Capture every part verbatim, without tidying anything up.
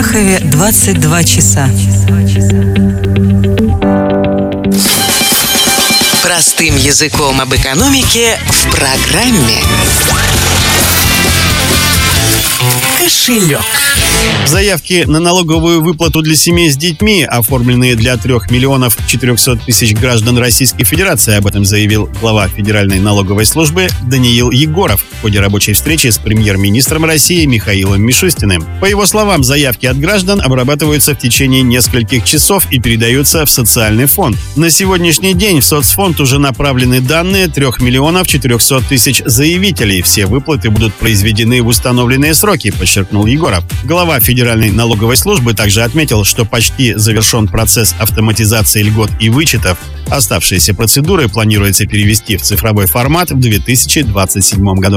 Шахове двадцать два часа. Простым языком об экономике в программе «Кошелек». Заявки на налоговую выплату для семей с детьми, оформленные для трех миллионов четырехсот тысяч граждан Российской Федерации, об этом заявил глава Федеральной налоговой службы Даниил Егоров в ходе рабочей встречи с премьер-министром России Михаилом Мишустиным. По его словам, заявки от граждан обрабатываются в течение нескольких часов и передаются в социальный фонд. На сегодняшний день в соцфонд уже направлены данные трех миллионов четырехсот тысяч заявителей. Все выплаты будут произведены в установленные сроки, подчеркнул Егоров. Глава Федеральной налоговой службы также отметил, что почти завершен процесс автоматизации льгот и вычетов. Оставшиеся процедуры планируется перевести в цифровой формат в две тысячи двадцать седьмом году.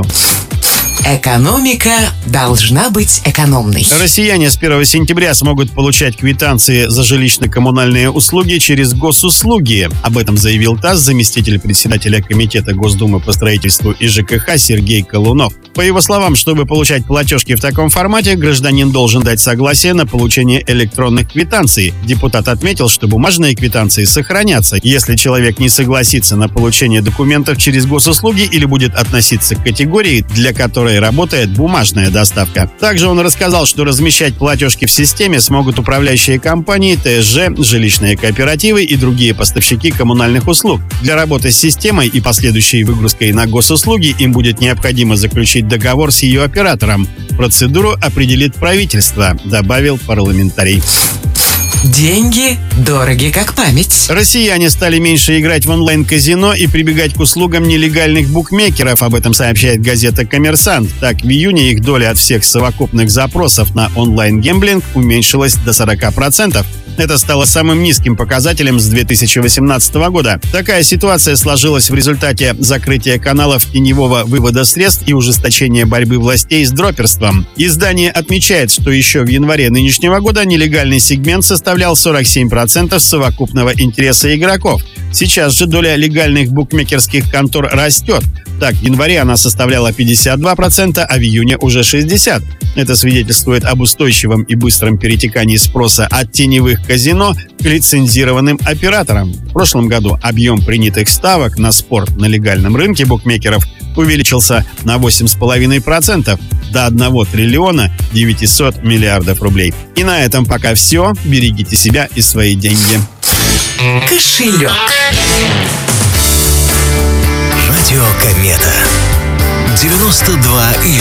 Экономика должна быть экономной. Россияне с первого сентября смогут получать квитанции за жилищно-коммунальные услуги через госуслуги. Об этом заявил ТАСС заместитель председателя Комитета Госдумы по строительству и ЖКХ Сергей Колунов. По его словам, чтобы получать платежки в таком формате, гражданин должен дать согласие на получение электронных квитанций. Депутат отметил, что бумажные квитанции сохранятся, если человек не согласится на получение документов через госуслуги или будет относиться к категории, для которой работает бумажная доставка. Также он рассказал, что размещать платежки в системе смогут управляющие компании, ТСЖ, жилищные кооперативы и другие поставщики коммунальных услуг. Для работы с системой и последующей выгрузкой на госуслуги им будет необходимо заключить договор с ее оператором. Процедуру определит правительство, добавил парламентарий. Деньги дороги как память. Россияне стали меньше играть в онлайн-казино и прибегать к услугам нелегальных букмекеров. Об этом сообщает газета «Коммерсант». Так, в июне их доля от всех совокупных запросов на онлайн-гэмблинг уменьшилась до сорока процентов. Это стало самым низким показателем с две тысячи восемнадцатого года. Такая ситуация сложилась в результате закрытия каналов теневого вывода средств и ужесточения борьбы властей с дроперством. Издание отмечает, что еще в январе нынешнего года нелегальный сегмент составлял сорок семь процентов совокупного интереса игроков. Сейчас же доля легальных букмекерских контор растет. Так, в январе она составляла пятьдесят два процента, а в июне уже шестьдесят процентов. Это свидетельствует об устойчивом и быстром перетекании спроса от теневых казино к лицензированным операторам. В прошлом году объем принятых ставок на спорт на легальном рынке букмекеров увеличился на восемь целых пять десятых процента до одного триллиона девятисот миллиардов рублей. И на этом пока все. Берегите себя и свои деньги. Кошелек. Радио Комета. девяносто два и